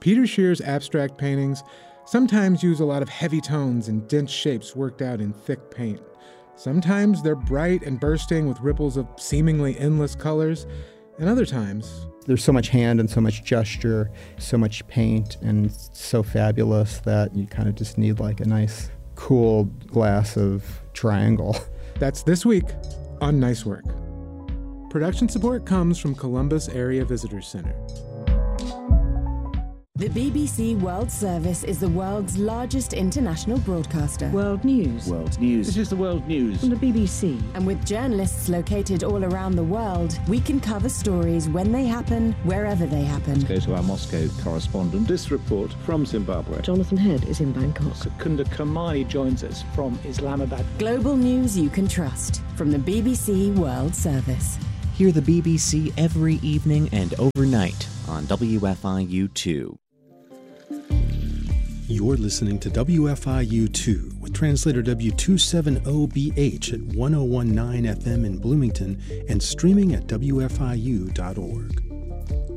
Peter Shear's abstract paintings sometimes use a lot of heavy tones and dense shapes worked out in thick paint. Sometimes they're bright and bursting with ripples of seemingly endless colors, and other times there's so much hand and so much gesture, so much paint, and so fabulous that you kind of just need like a nice, cool glass of Triangle. That's this week on Nice Work. Production support comes from Columbus Area Visitors Center. The BBC World Service is the world's largest international broadcaster. World News. World News. This is the World News. From the BBC. And with journalists located all around the world, we can cover stories when they happen, wherever they happen. Let's go to our Moscow correspondent. This report from Zimbabwe. Jonathan Head is in Bangkok. Secunda Kamani joins us from Islamabad. Global news you can trust from the BBC World Service. Hear the BBC every evening and overnight on WFIU2. You're listening to WFIU2 with translator W270BH at 1019 FM in Bloomington and streaming at WFIU.org.